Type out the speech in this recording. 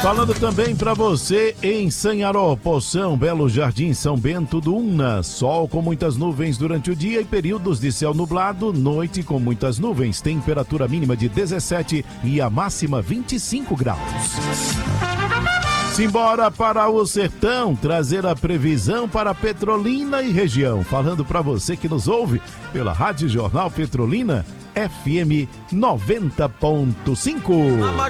Falando também para você em Sanharó, Poção, Belo Jardim, São Bento do Una. Sol com muitas nuvens durante o dia e períodos de céu nublado, noite com muitas nuvens. Temperatura mínima de 17 e a máxima 25 graus. Simbora para o sertão, trazer a previsão para Petrolina e região. Falando para você que nos ouve pela Rádio Jornal Petrolina, FM 90.5.